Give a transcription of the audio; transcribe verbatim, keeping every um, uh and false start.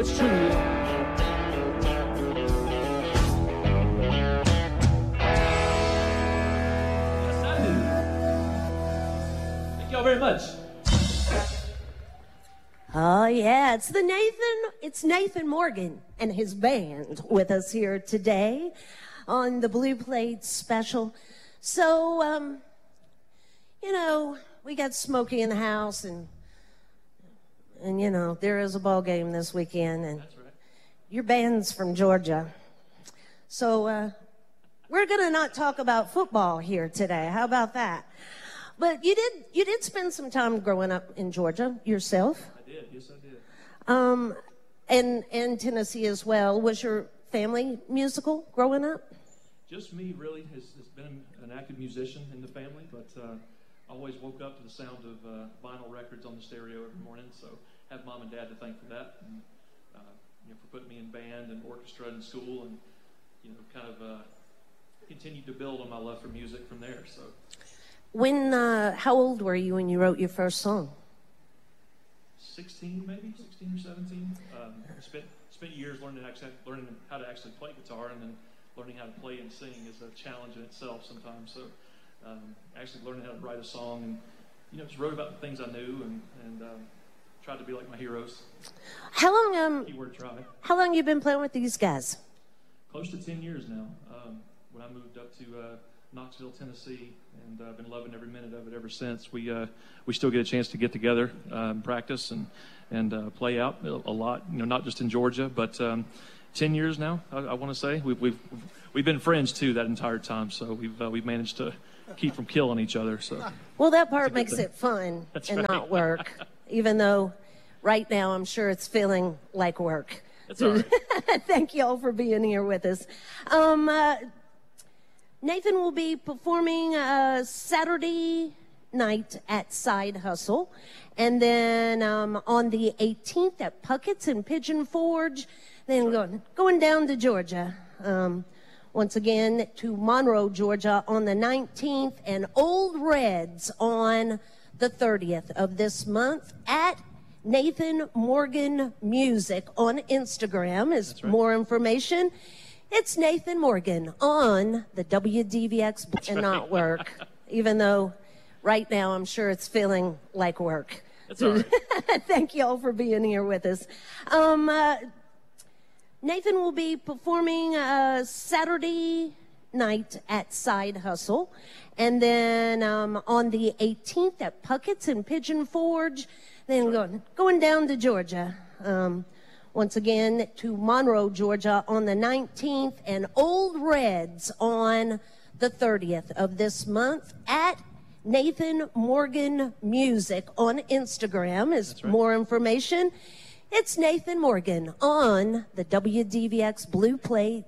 it's true. Yes, I do. Thank y'all very much. Oh, yeah, it's the Nathan, it's Nathan Morgan and his band with us here today on the Blue Plate special. So, um, you know, we got Smokey in the house, and, and you know, there is a ball game this weekend, and That's right. your band's from Georgia. So, uh, we're going to not talk about football here today. How about that? But you did, you did spend some time growing up in Georgia yourself. Did. Yes, I did. Um, and and Tennessee as well. Was your family musical growing up? Just me, really, has, has been an active musician in the family, but uh, I always woke up to the sound of uh, vinyl records on the stereo every morning, so I have mom and dad to thank for that, and uh, you know, for putting me in band and orchestra in school, and you know, kind of uh, continued to build on my love for music from there. So, when, uh, how old were you when you wrote your first song? sixteen, maybe sixteen or seventeen. Um, spent spent years learning actually, learning how to actually play guitar, and then learning how to play and sing is a challenge in itself sometimes. So, um, actually learning how to write a song, and you know, just wrote about the things I knew, and and um, tried to be like my heroes. How long um? Keyword try. How long you been playing with these guys? Close to ten years now. Um, when I moved up to uh, Knoxville, Tennessee, and I've uh, been loving every minute of it ever since. We uh, we still get a chance to get together, um, practice, and and uh, play out a lot. You know, not just in Georgia, but um, ten years now. I, I want to say we've we've we've been friends too that entire time. So we've uh, we've managed to keep from killing each other. So well, that part makes thing. it fun That's and right. not work. Even though right now I'm sure it's feeling like work. That's all right. Thank you all for being here with us. Um, uh, Nathan will be performing uh, Saturday night at Side Hustle, and then um, on the eighteenth at Puckett's in Pigeon Forge, then going, going down to Georgia. Um, once again to Monroe, Georgia on the nineteenth, and Old Reds on the thirtieth of this month at Nathan Morgan Music on Instagram is That's right. more information. It's Nathan Morgan on the W D V X That's and right. not work, even though right now I'm sure it's feeling like work. That's all right. Thank you all for being here with us. Um, uh, Nathan will be performing uh, Saturday night at Side Hustle, and then um, on the eighteenth at Puckett's in Pigeon Forge, then going, going down to Georgia. Um, once again to Monroe, Georgia on the nineteenth, and Old Reds on the thirtieth of this month at Nathan Morgan Music on Instagram is right. more information. It's Nathan Morgan on the W D V X Blue Plate